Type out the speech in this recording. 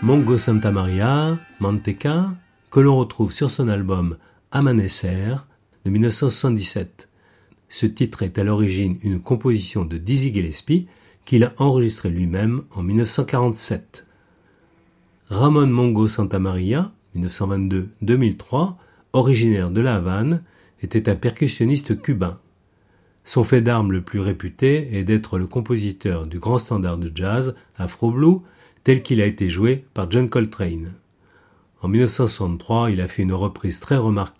Mongo Santamaria, Manteca, que l'on retrouve sur son album Amanecer de 1977. Ce titre est à l'origine une composition de Dizzy Gillespie qu'il a enregistré lui-même en 1947. Ramon Mongo Santamaria, 1922-2003, originaire de La Havane, était un percussionniste cubain. Son fait d'armes le plus réputé est d'être le compositeur du grand standard de jazz Afro Blue, tel qu'il a été joué par John Coltrane. En 1963, il a fait une reprise très remarquée